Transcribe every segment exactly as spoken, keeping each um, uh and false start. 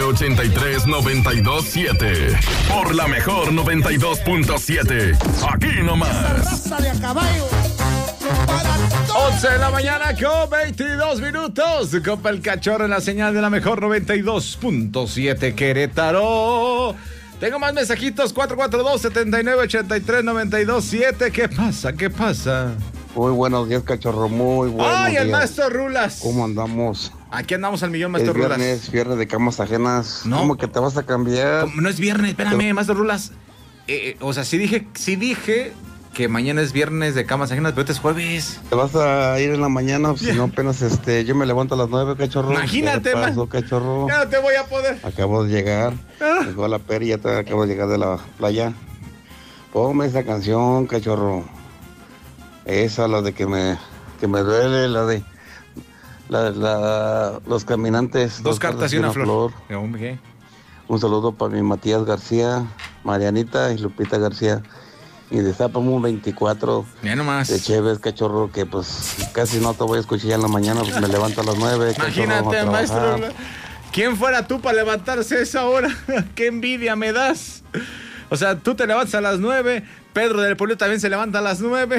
ochenta y tres, noventa y dos, siete. Por la mejor noventa y dos punto siete. Aquí nomás. Raza de a caballo. once de la mañana con veintidós minutos. Copa el Cachorro en la señal de la mejor noventa y dos punto siete Querétaro. Tengo más mensajitos. Cuatro cuatro dos, setenta y nueve, ochenta y tres, noventa y dos, siete. ¿Qué pasa? ¿Qué pasa? Muy buenos días, Cachorro, muy buenos ¡Ay, días. el maestro Rulas! ¿Cómo andamos? Aquí andamos al millón, maestro es viernes, Rulas. viernes de camas ajenas. No. ¿Cómo que te vas a cambiar? ¿Cómo? No es viernes, espérame, maestro Rulas. Eh, eh, o sea, sí dije, sí dije que mañana es viernes de camas ajenas, pero este es jueves. ¿Te vas a ir en la mañana? Si no, apenas este, yo me levanto a las nueve, Cachorro. Imagínate, ¿Qué pasó, man. Cachorro? Ya no te voy a poder. Acabo de llegar. Ah. Llegó a la peri, ya te acabo de llegar de la playa. Ponme esa canción, Cachorro. Esa, la de que me, que me duele, la de la, la, los caminantes. Dos cartas y una flor. ¿Qué? Un saludo para mi Matías García, Marianita y Lupita García. Y destápame un veinticuatro Ya nomás. de Chévez, Cachorro, que pues casi no te voy a escuchar ya en la mañana, pues me levanto a las nueve. Imagínate, maestro. ¿Quién fuera tú para levantarse a esa hora? ¡Qué envidia me das! O sea, tú te levantas a las nueve, Pedro del Pueblo también se levanta a las nueve.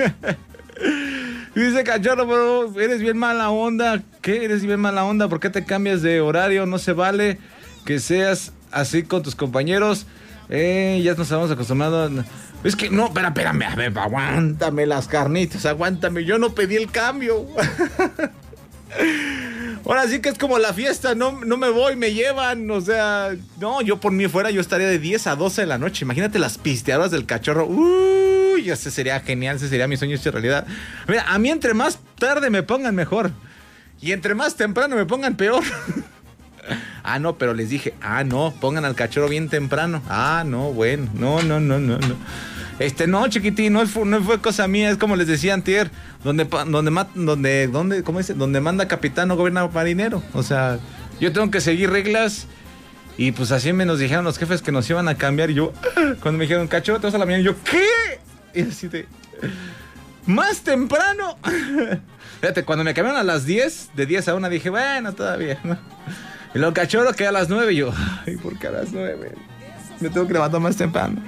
Dice Cachorro, pero eres bien mala onda. ¿Qué? ¿Eres bien mala onda? ¿Por qué te cambias de horario? No se vale que seas así con tus compañeros. Eh, ya nos estamos acostumbrados. Es que no, espera, espérame, a ver, aguántame las carnitas, aguántame. Yo no pedí el cambio. Ahora sí que es como la fiesta, no, no me voy, me llevan, o sea, no, yo por mí fuera, yo estaría de diez a doce de la noche. Imagínate las pisteadas del Cachorro. Uy, ese sería genial, ese sería mi sueño hecho realidad. Mira, a mí entre más tarde me pongan mejor y entre más temprano me pongan peor. Ah, no, pero les dije, ah, no, pongan al Cachorro bien temprano. Ah, no, bueno, no, no, no, no, no. Este, no, chiquitín, no fue, no fue cosa mía, es como les decía antier, donde, donde, donde, donde, ¿cómo dice? Donde manda capitán no gobierna marinero. O sea, yo tengo que seguir reglas y pues así me nos dijeron los jefes que nos iban a cambiar y yo, cuando me dijeron, Cachorro, te vas a la mañana, y yo, ¿qué? Y así de, ¿más temprano? Fíjate, cuando me cambiaron a las diez, de diez a una, dije, bueno, todavía, ¿no? Y luego Cachorro que a las nueve, y yo, ay, ¿por qué a las nueve? Me tengo que levantar más temprano.